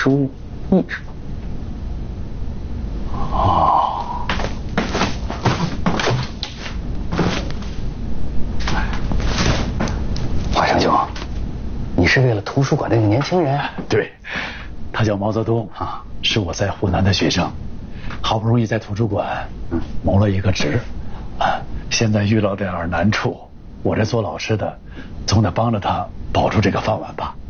书艺术。 哦，华强兄，你是为了图书馆那个年轻人？ 对，他叫毛泽东啊，是我在湖南的学生，好不容易在图书馆谋了一个职，现在遇到点难处，我这做老师的总得帮着他保住这个饭碗吧。